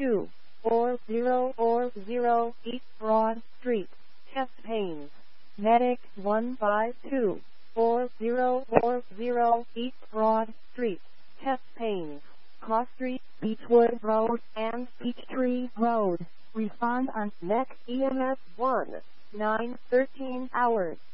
1524040 East Broad Street, chest pains. Medic 1524040 East Broad Street, chest pains. Cross Street, Beechwood Road, and Peachtree Road. Respond on next EMS 1, 9-13 hours.